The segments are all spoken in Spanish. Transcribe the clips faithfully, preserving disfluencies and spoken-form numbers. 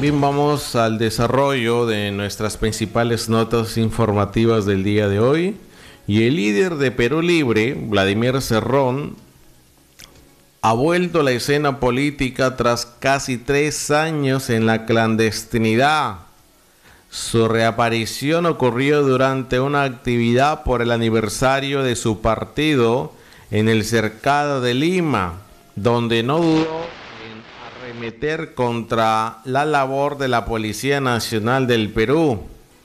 Bien, vamos al desarrollo de nuestras principales notas informativas del día de hoy. Y el líder de Perú Libre, Vladimir Cerrón, ha vuelto a la escena política tras casi tres años en la clandestinidad. Su reaparición ocurrió durante una actividad por el aniversario de su partido en el cercado de Lima, donde no dudó en arremeter contra la labor de la Policía Nacional del Perú.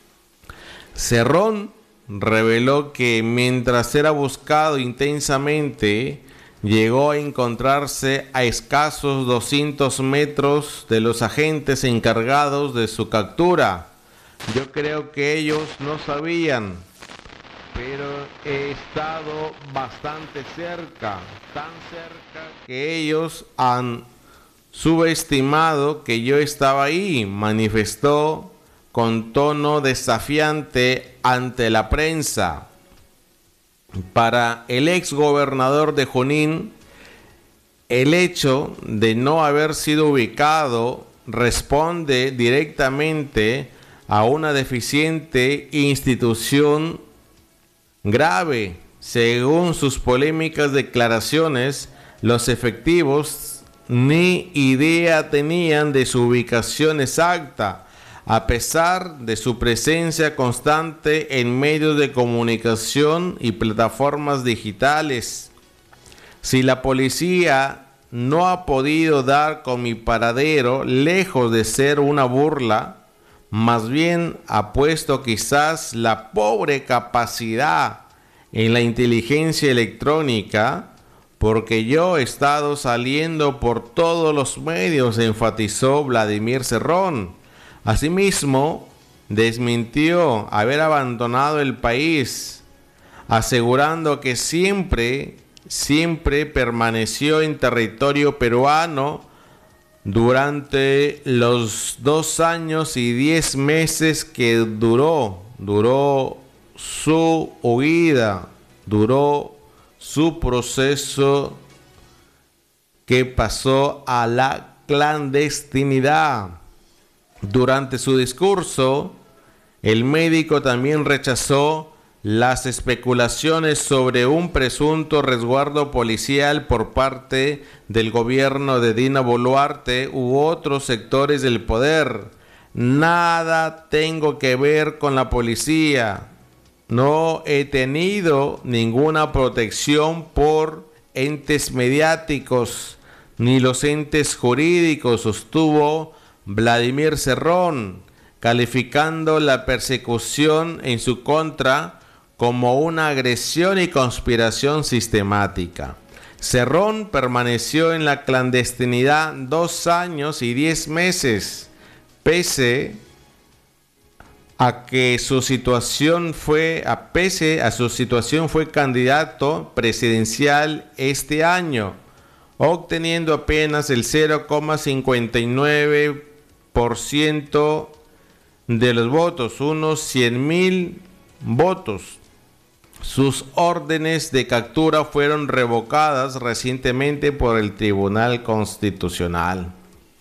Cerrón reveló que mientras era buscado intensamente, llegó a encontrarse a escasos doscientos metros de los agentes encargados de su captura. Yo creo que ellos no sabían, pero he estado bastante cerca, tan cerca que ellos han subestimado que yo estaba ahí, manifestó con tono desafiante ante la prensa. Para el ex gobernador de Junín, el hecho de no haber sido ubicado responde directamente a una deficiente institución grave. Según sus polémicas declaraciones, los efectivos ni idea tenían de su ubicación exacta, a pesar de su presencia constante en medios de comunicación y plataformas digitales. Si la policía no ha podido dar con mi paradero, lejos de ser una burla, más bien ha puesto quizás la pobre capacidad en la inteligencia electrónica, porque yo he estado saliendo por todos los medios, enfatizó Vladimir Cerrón. Asimismo, desmintió haber abandonado el país, asegurando que siempre, siempre permaneció en territorio peruano durante los dos años y diez meses que duró, duró su huida, duró su proceso que pasó a la clandestinidad. Durante su discurso, el médico también rechazó las especulaciones sobre un presunto resguardo policial por parte del gobierno de Dina Boluarte u otros sectores del poder. Nada tengo que ver con la policía. No he tenido ninguna protección por entes mediáticos ni los entes jurídicos, sostuvo Vladimir Cerrón, calificando la persecución en su contra como una agresión y conspiración sistemática. Cerrón permaneció en la clandestinidad dos años y diez meses, pese a que su situación fue, a pese a su situación fue candidato presidencial este año, obteniendo apenas el cero coma cincuenta y nueve por ciento de los votos, unos cien mil votos. Sus órdenes de captura fueron revocadas recientemente por el Tribunal Constitucional.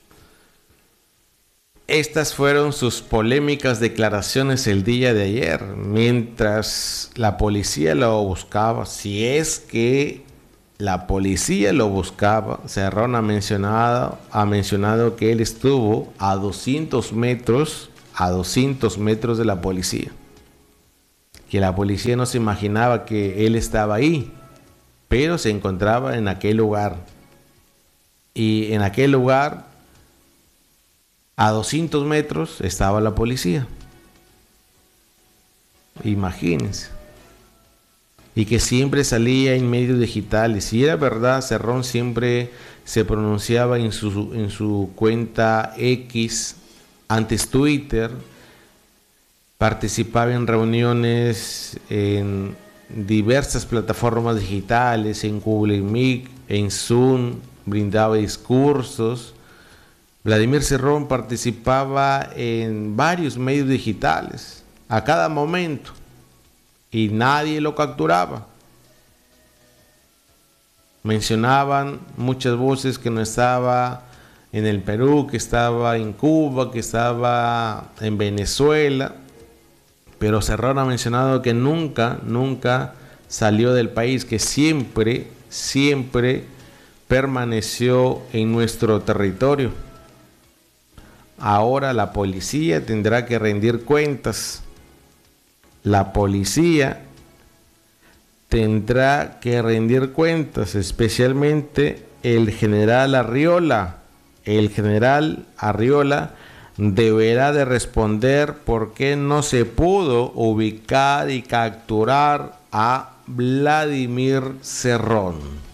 Estas fueron sus polémicas declaraciones el día de ayer, mientras la policía lo buscaba. Si es que la policía lo buscaba, Cerrón ha mencionado, ha mencionado que él estuvo a doscientos metros, a doscientos metros de la policía. Que la policía no se imaginaba que él estaba ahí, pero se encontraba en aquel lugar. Y en aquel lugar, a doscientos metros, estaba la policía. Imagínense. Y que siempre salía en medios digitales. Y era verdad, Cerrón siempre se pronunciaba en su, en su cuenta X, antes Twitter. Participaba en reuniones en diversas plataformas digitales, en Google Meet, en Zoom, brindaba discursos. Vladimir Cerrón participaba en varios medios digitales a cada momento y nadie lo capturaba. Mencionaban muchas voces que no estaba en el Perú, que estaba en Cuba, que estaba en Venezuela, pero Cerrón ha mencionado que nunca, nunca salió del país, que siempre, siempre permaneció en nuestro territorio. Ahora la policía tendrá que rendir cuentas. La policía tendrá que rendir cuentas, especialmente el general Arriola. El general Arriola deberá de responder por qué no se pudo ubicar y capturar a Vladimir Cerrón.